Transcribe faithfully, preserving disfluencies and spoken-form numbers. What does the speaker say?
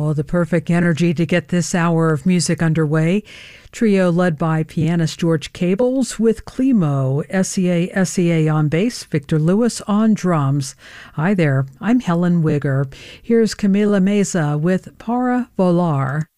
Oh, the perfect energy to get this hour of music underway. Trio led by pianist George Cables with Climo, S E A S E A on bass, Victor Lewis on drums. Hi there, I'm Helen Wigger. Here's Camila Meza with Para Volar.